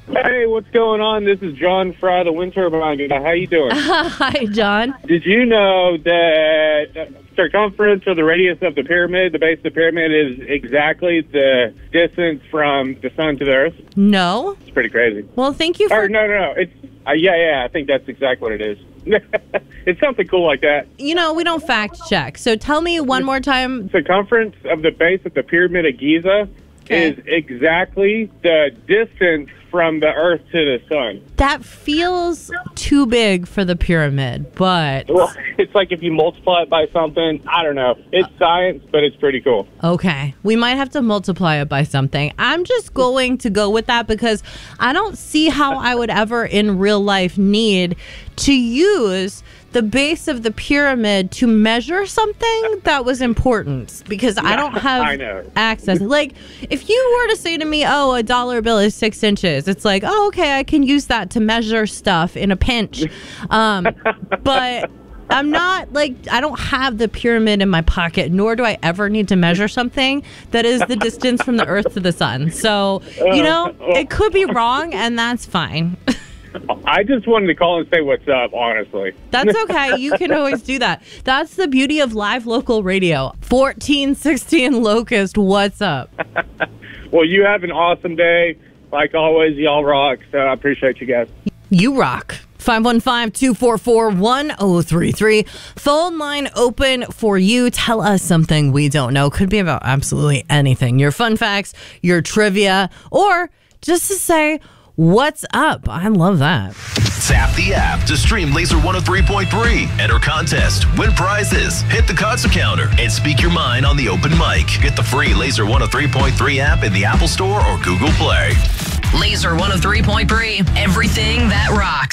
Hey, what's going on? This is John Fry, the Wind Turbine guy. How you doing? Hi, John. Did you know that circumference or the radius of the pyramid, the base of the pyramid, is exactly the distance from the sun to the Earth? No. It's pretty crazy. Well, thank you for... Or, no. It's yeah. I think that's exactly what it is. It's something cool like that. You know, we don't fact check. So tell me one more time. Circumference of the base of the Pyramid of Giza is exactly the distance from the Earth to the sun. That feels too big for the pyramid, but... Well, it's like if you multiply it by something, I don't know. It's science, but it's pretty cool. Okay. We might have to multiply it by something. I'm just going to go with that because I don't see how I would ever in real life need to use the base of the pyramid to measure something that was important because I don't have access. Like, if you were to say to me, oh, a dollar bill is 6 inches, it's like, oh, okay, I can use that to measure stuff in a pinch. But I'm not, like, I don't have the pyramid in my pocket, nor do I ever need to measure something that is the distance from the Earth to the sun. So, you know, it could be wrong, and that's fine. I just wanted to call and say what's up, honestly. That's okay. You can always do that. That's the beauty of live local radio. 1460 in Locust, what's up? Well, you have an awesome day. Like always, y'all rock. So I appreciate you guys. You rock. 515-244-1033. Phone line open for you. Tell us something we don't know. Could be about absolutely anything. Your fun facts, your trivia, or just to say, what's up? I love that. Tap the app to stream Laser 103.3. Enter contest, win prizes, hit the concert counter, and speak your mind on the open mic. Get the free Laser 103.3 app in the Apple Store or Google Play. Laser 103.3, everything that rocks.